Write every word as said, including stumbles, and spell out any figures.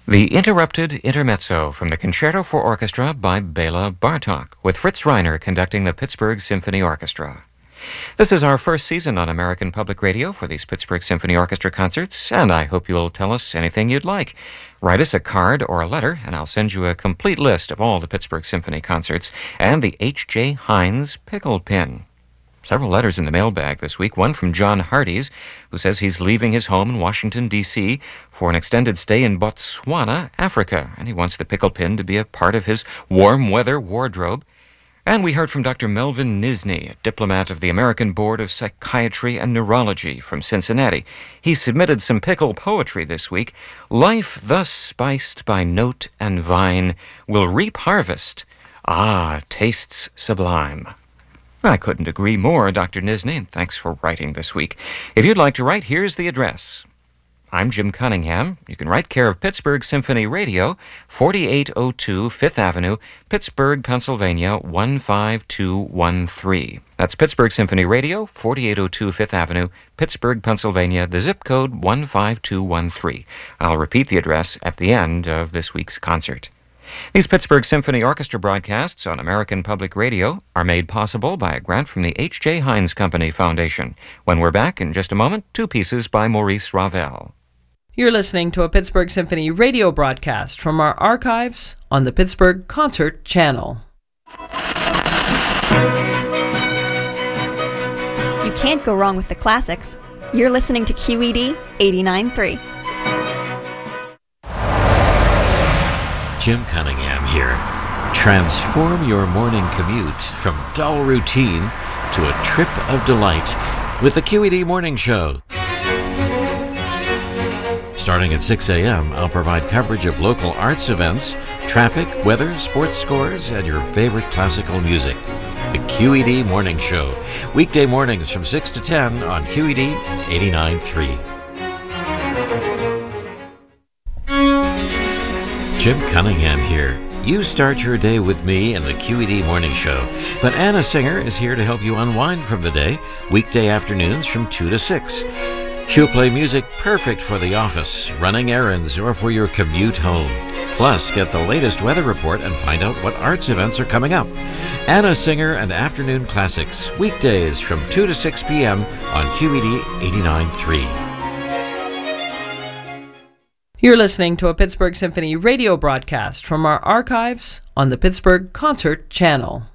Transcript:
The Interrupted Intermezzo from the Concerto for Orchestra by Bela Bartok, with Fritz Reiner conducting the Pittsburgh Symphony Orchestra. This is our first season on American Public Radio for these Pittsburgh Symphony Orchestra concerts, and I hope you'll tell us anything you'd like. Write us a card or a letter, and I'll send you a complete list of all the Pittsburgh Symphony concerts and the H J Heinz pickle pin. Several letters in the mailbag this week, one from John Hardees, who says he's leaving his home in Washington, D C for an extended stay in Botswana, Africa, and he wants the pickle pin to be a part of his warm weather wardrobe. And we heard from Doctor Melvin Nisney, a diplomat of the American Board of Psychiatry and Neurology from Cincinnati. He submitted some pickle poetry this week. Life thus spiced by note and vine will reap harvest. Ah, tastes sublime. I couldn't agree more, Doctor Nisney, and thanks for writing this week. If you'd like to write, here's the address. I'm Jim Cunningham. You can write care of Pittsburgh Symphony Radio, forty-eight oh two Fifth Avenue, Pittsburgh, Pennsylvania, one five two one three. That's Pittsburgh Symphony Radio, forty-eight oh two Fifth Avenue, Pittsburgh, Pennsylvania, the zip code one five two one three. I'll repeat the address at the end of this week's concert. These Pittsburgh Symphony Orchestra broadcasts on American Public Radio are made possible by a grant from the H J Heinz Company Foundation. When we're back in just a moment, two pieces by Maurice Ravel. You're listening to a Pittsburgh Symphony radio broadcast from our archives on the Pittsburgh Concert Channel. You can't go wrong with the classics. You're listening to Q E D eighty-nine point three. Jim Cunningham here. Transform your morning commute from dull routine to a trip of delight with the Q E D Morning Show. Starting at six a.m., I'll provide coverage of local arts events, traffic, weather, sports scores, and your favorite classical music. The Q E D Morning Show. Weekday mornings from six to ten on Q E D eighty-nine point three. Jim Cunningham here. You start your day with me in the Q E D Morning Show, but Anna Singer is here to help you unwind from the day, weekday afternoons from two to six. She'll play music perfect for the office, running errands, or for your commute home. Plus, get the latest weather report and find out what arts events are coming up. Anna Singer and Afternoon Classics, weekdays from two to six p.m. on Q E D eighty-nine point three. You're listening to a Pittsburgh Symphony radio broadcast from our archives on the Pittsburgh Concert Channel.